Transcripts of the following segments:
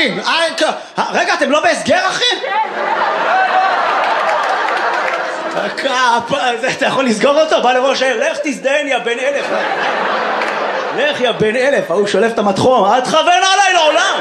מאמין. רגע, אתם לא בהסגר, אחי? אתה יכול לסגור אותו? בא לראש העיר, לך תזדיין יא בן 1000. לך יא בן 1000, הוא שולף את המתחום, אל תכוון עליי לעולם.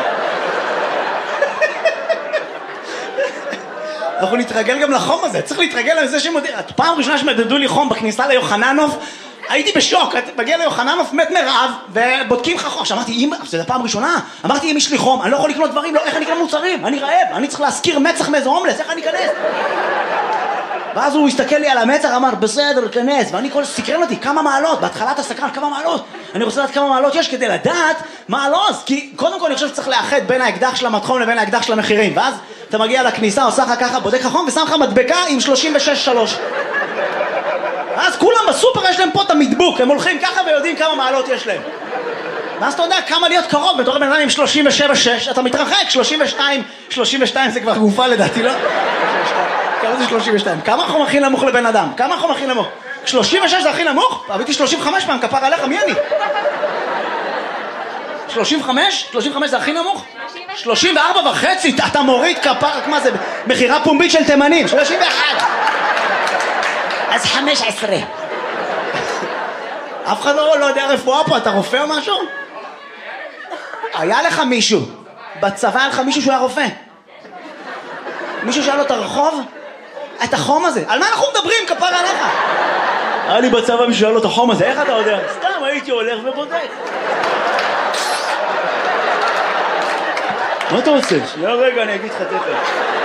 אנחנו נתרגל גם לחום הזה, צריך להתרגל לזה שמודיע. פעם ראשונה שמדדו לי חום בכניסה ליוחננוף, הייתי בשוק, מגיע ליוחננוף מת מרעב, ובודקים לך חום. אמרתי, זה הפעם ראשונה, אמרתי, אם יש לי חום, אני לא יכול לקנות דברים, איך אני אקנה מוצרים? אני רעב, אני צריך להזכיר מצח מאיזה הומלס, איך אני אכנס? ואז הוא הסתכל לי על המצח, אמר, בסדר, כנס, ואני כל סקרן אותי, כמה מעלות, בהתחלת הסקרן, כמה מעלות, אני רוצה לדעת כמה מעלות יש כדי לדעת מה הלוז, כי קודם כל אני חושב שצריך לאחד בין האקדח של המתחום לבין האקדח של המחירים, ואז אתה מגיע לכניסה, עושה לך ככה, בודק לך חום, ושם לך מדבקה עם 36.3. אז כולם בסופר יש להם פה את המדבוק, הם הולכים ככה ויודעים כמה מעלות יש להם. ואז אתה יודע כמה להיות קרוב, בתור בן אדם עם 37.6, אתה מתרחק, 32 זה כבר גופה לדעתי, לא? כמה זה 32? כמה החום הכי נמוך לבן אדם? כמה החום הכי נמוך? 36 זה הכי נמוך? אביתי 35 פעם, כפר עליך, מי אני? 35? 35 זה הכי נמוך? 34.5, אתה מוריד כפר, מה זה? מחירה פומבית של תימנים, 31. אז 15. אף אחד לא יודע רפואה פה, אתה רופא או משהו? היה לך מישהו, בצבא היה לך מישהו שהוא היה רופא. מישהו שאל לו את הרחוב? את החום הזה, על מה אנחנו מדברים, כפר עליך? היה לי בצבא מישהו שאל לו את החום הזה, איך אתה יודע? סתם הייתי הולך ובודק. מה אתה רוצה? שנייה רגע, אני אגיד לך תכף.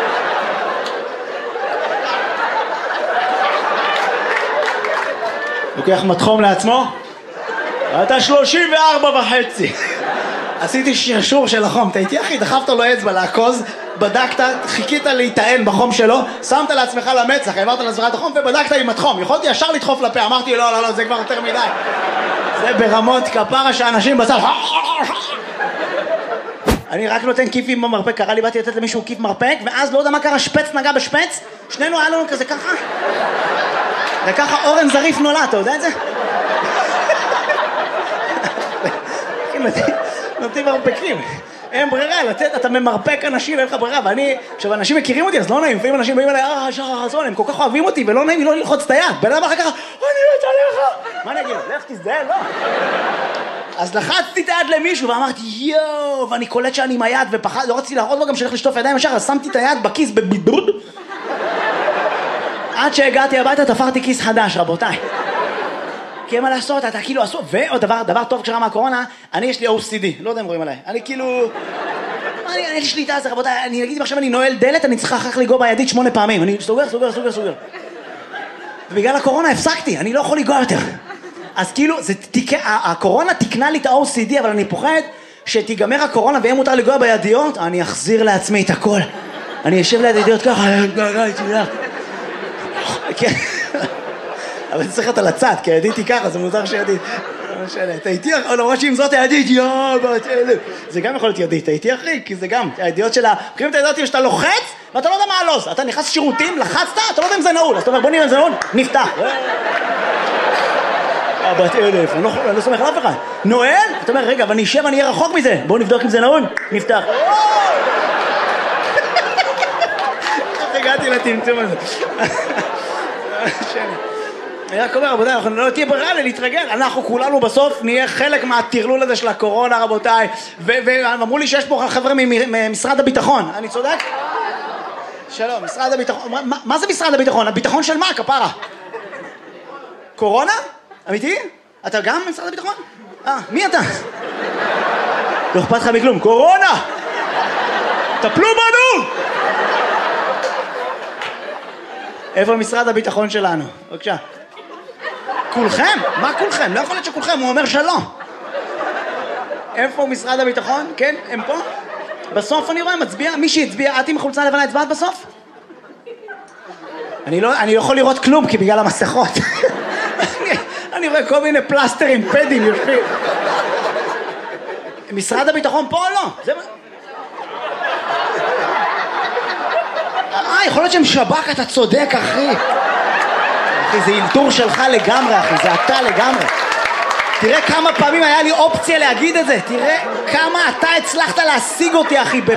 לוקח מתחום לעצמו? אתה 34.5. עשיתי שרשור של החום, אתה איתי אחי, דחפת לו אצבע לעקוז, בדקת, חיכית להיטען בחום שלו, שמת לעצמך למצח, העברת לעצמך את החום ובדקת עם התחום. יכולתי ישר לדחוף לפה, אמרתי לא, זה כבר יותר מדי. זה ברמות כפרה שאנשים בצד. אני רק נותן כיפים במרפק, קרה לי, באתי לתת למישהו כיף מרפק, ואז לא יודע מה קרה, שפץ נגע בשפץ, שנינו היה לנו כזה ככה. וככה אורן זריף נולד, אתה יודע את זה? נותנים מרפקים. אין ברירה, לתת, אתה ממרפק אנשים, אין לך ברירה, ואני, עכשיו אנשים מכירים אותי, אז לא נעים, לפעמים אנשים באים אליי, שחר חסון, הם כל כך אוהבים אותי, ולא נעים לי לא ללחוץ את היד, בן אדם אחר כך, אני מת עליך. מה אני אגיד? לך תזדהה, לא. אז לחצתי את היד למישהו, ואמרתי, יואו, ואני קולט שאני עם היד, ופחד, לא רציתי להראות לו גם שלך לשטוף ידיים ישר, אז שמתי את היד בכיס בבידוד. עד שהגעתי הביתה, תפרתי כיס חדש, רבותיי. כי אין מה לעשות, אתה כאילו עשו, ועוד דבר טוב כשרה מהקורונה, אני יש לי OCD, לא יודע אם רואים עליי, אני כאילו, אין לי שליטה על זה רבותיי, אני אגיד אם עכשיו אני נועל דלת, אני צריכה אחר כך לגוע בידית 8 פעמים, אני סוגר. ובגלל הקורונה הפסקתי, אני לא יכול לגוע יותר. אז כאילו, הקורונה תקנה לי את ה-OCD, אבל אני פוחד שתיגמר הקורונה ויהיה מותר לגוע בידיות, אני אחזיר לעצמי את הכל. אני אשב ליד ידיות ככה, אבל זה צריך להיות על הצד, כי הידית היא ככה, זה מוזר שידית. אתה איתי, למרות שאם זאת הידית, זה גם יכול להיות ידית, אתה איתי אחי, כי זה גם, הידיעות שלה, מכירים את הידיעות שאתה לוחץ, ואתה לא יודע מה הלוז, אתה נכנס שירותים, לחצת, אתה לא יודע אם זה נעול, אז אתה אומר בוא נראה אם זה נעול, נפתח. בת 1000, אני לא סומך על אף אחד. נועל? אתה אומר רגע, אבל אני אשב, אני אהיה רחוק מזה, בואו נבדוק אם זה נעול, נפתח. איך הגעתי לטמטום הזה? אני רק אומר, רבותיי, אנחנו לא תהיה ברירה להתרגל, אנחנו כולנו בסוף נהיה חלק מהטרלול הזה של הקורונה, רבותיי, ואמרו לי שיש פה חבר'ה ממשרד הביטחון, אני צודק? שלום, משרד הביטחון, מה זה משרד הביטחון? הביטחון של מה, כפרה? קורונה? אמיתי? אתה גם ממשרד הביטחון? מי אתה? לא אכפת לך מכלום, קורונה! טפלו בנו! איפה משרד הביטחון שלנו? בבקשה. כולכם? מה כולכם? לא יכול להיות שכולכם, הוא אומר שלא. איפה משרד הביטחון? כן, הם פה? בסוף אני רואה, מצביע, מי שהצביע, את עם חולצה לבנה הצבעת בסוף? אני לא יכול לראות כלום, כי בגלל המסכות. אני רואה כל מיני פלסטרים, פדים, יושבים. משרד הביטחון פה או לא? יכול להיות שהם שב"כ, אתה צודק, אחי. אחי, זה אילתור שלך לגמרי, אחי, זה אתה לגמרי. תראה כמה פעמים היה לי אופציה להגיד את זה. תראה כמה אתה הצלחת להשיג אותי, אחי.